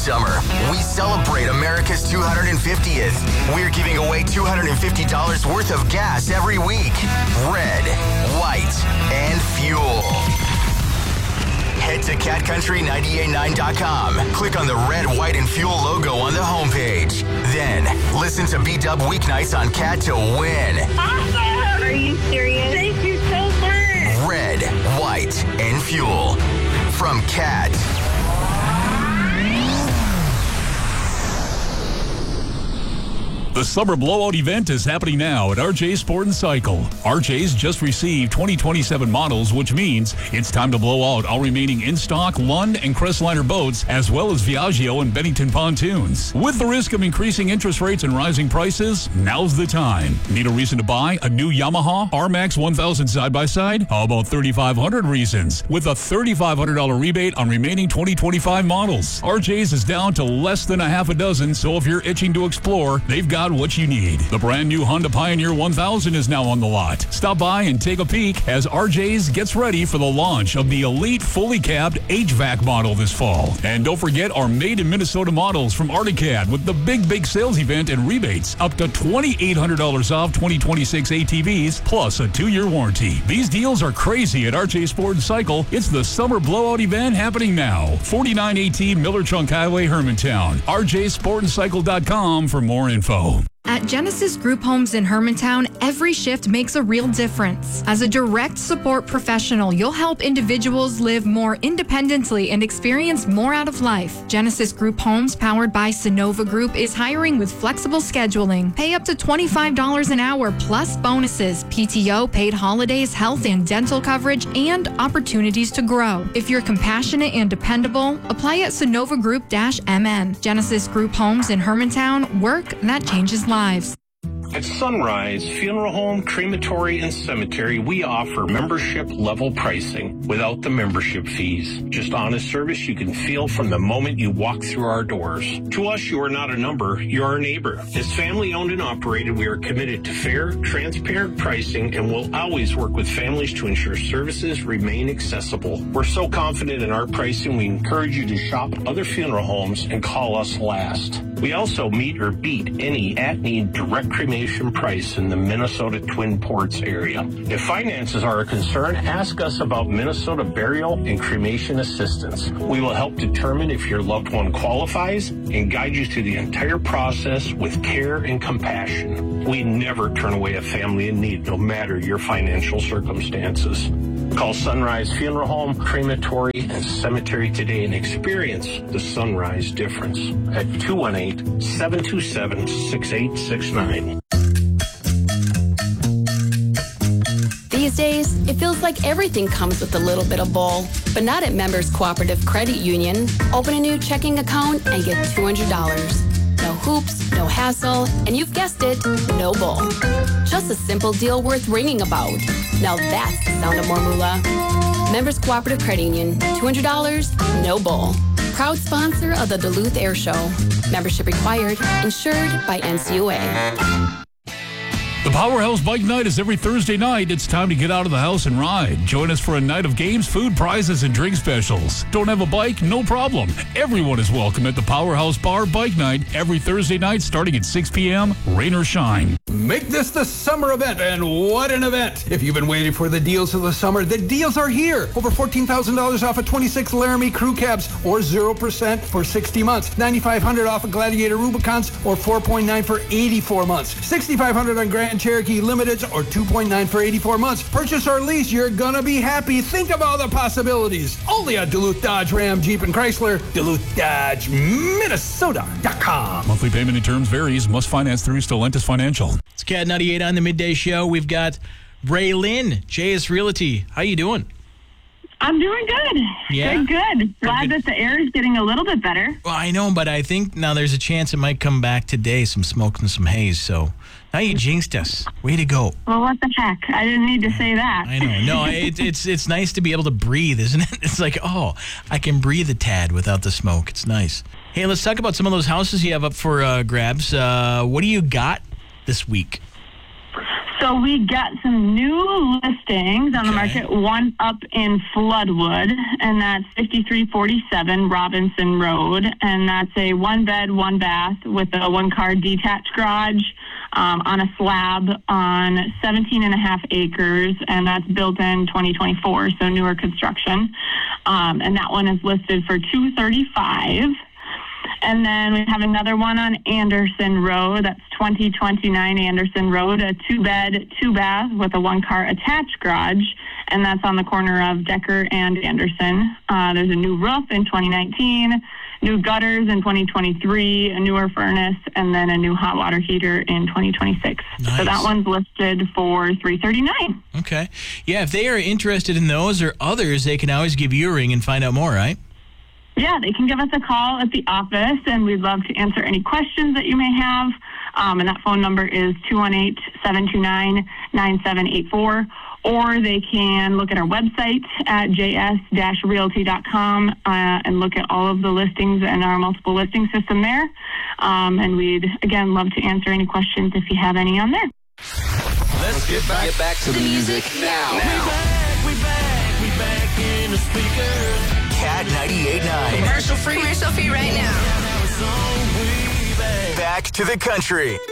summer, we celebrate America's 250th. We're giving away $250 worth of gas every week. Red, white, and fuel. Head to catcountry989.com. Click on the red, white, and fuel logo on the homepage. Then, listen to B-Dub weeknights on Cat to win. Awesome! Are you serious? Thank you so much. Red, white, and fuel. From Cat. The Summer Blowout event is happening now at RJ Sport & Cycle. RJ's just received 2027 models, which means it's time to blow out all remaining in-stock Lund and Crestliner boats, as well as Viaggio and Bennington pontoons. With the risk of increasing interest rates and rising prices, now's the time. Need a reason to buy a new Yamaha RMAX 1000 side-by-side? How about 3,500 reasons? With a $3,500 rebate on remaining 2025 models. RJ's is down to less than a half a dozen, so if you're itching to explore, they've got what you need. The brand new Honda Pioneer 1000 is now on the lot. Stop by and take a peek as RJ's gets ready for the launch of the elite fully cabbed HVAC model this fall. And don't forget our made in Minnesota models from Articad with the big sales event and rebates up to $2,800 off 2026 ATVs plus a 2-year warranty. These deals are crazy at RJ Sport & Cycle. It's the Summer Blowout event happening now. 4918 Miller Trunk Highway, Hermantown. RJSportandCycle.com for more info. At Genesis Group Homes in Hermantown, every shift makes a real difference. As a direct support professional, you'll help individuals live more independently and experience more out of life. Genesis Group Homes, powered by Sonova Group, is hiring with flexible scheduling. Pay up to $25 an hour plus bonuses, PTO, paid holidays, health and dental coverage, and opportunities to grow. If you're compassionate and dependable, apply at SonovaGroup-MN. Genesis Group Homes in Hermantown, work that changes lives. At Sunrise Funeral Home, Crematory, and Cemetery, we offer membership-level pricing without the membership fees. Just honest service you can feel from the moment you walk through our doors. To us, you are not a number, you are a neighbor. As family-owned and operated, we are committed to fair, transparent pricing and will always work with families to ensure services remain accessible. We're so confident in our pricing, we encourage you to shop other funeral homes and call us last. We also meet or beat any at-need direct cremation price in the Minnesota Twin Ports area. If finances are a concern, ask us about Minnesota burial and cremation assistance. We will help determine if your loved one qualifies and guide you through the entire process with care and compassion. We never turn away a family in need, no matter your financial circumstances. Call Sunrise Funeral Home, Crematory, and Cemetery today and experience the Sunrise difference at 218-727-6869. These days, it feels like everything comes with a little bit of bull, but not at Members Cooperative Credit Union. Open a new checking account and get $200. No hoops, no hassle, and you've guessed it, no bull. Just a simple deal worth ringing about. Now that's the sound of more moolah. Members Cooperative Credit Union, $200, no bull. Proud sponsor of the Duluth Air Show. Membership required, insured by NCUA. The Powerhouse Bike Night is every Thursday night. It's time to get out of the house and ride. Join us for a night of games, food, prizes, and drink specials. Don't have a bike? No problem. Everyone is welcome at the Powerhouse Bar Bike Night every Thursday night starting at 6 p.m., rain or shine. Make this the summer event, and what an event. If you've been waiting for the deals of the summer, the deals are here. Over $14,000 off of 26 Laramie crew cabs or 0% for 60 months. $9,500 off of Gladiator Rubicons or 4.9 for 84 months. $6,500 on Grand Cherokee Limiteds or 2.9 for 84 months. Purchase or lease, you're gonna be happy. Think of all the possibilities. Only at Duluth Dodge Ram Jeep and Chrysler. DuluthDodgeMinnesota.com. Monthly payment and terms varies. Must finance through Stellantis Financial. It's Cat 98 on the Midday Show. We've got Ray Lynn, JS Realty. How you doing? I'm doing good. Yeah? Good. Glad that the air is getting a little bit better. Well, I know, but I think now there's a chance it might come back today, some smoke and some haze. So now you jinxed us. Way to go. Well, what the heck? I didn't need to say that. I know. No, it's nice to be able to breathe, isn't it? It's like, oh, I can breathe a tad without the smoke. It's nice. Hey, let's talk about some of those houses you have up for grabs. What do you got this week? So we got some new listings on the market. One up in Floodwood, and that's 5347 Robinson Road, and that's a 1-bed, 1-bath with a 1-car detached garage on a slab on 17.5 acres, and that's built in 2024, so newer construction. And that one is listed for $235,000. And then we have another one on Anderson Road. That's 2029 Anderson Road, a 2-bed, 2-bath with a 1-car attached garage. And that's on the corner of Decker and Anderson. There's a new roof in 2019, new gutters in 2023, a newer furnace, and then a new hot water heater in 2026. Nice. So that one's listed for $339,000. Okay. Yeah, if they are interested in those or others, they can always give you a ring and find out more, right? Yeah, they can give us a call at the office, and we'd love to answer any questions that you may have. And that phone number is 218-729-9784. Or they can look at our website at js-realty.com and look at all of the listings and our multiple listing system there. And we'd, again, love to answer any questions if you have any on there. Let's get back to the music now. We back in the speakers. Cat 98.9. Commercial free right now. Back to the country.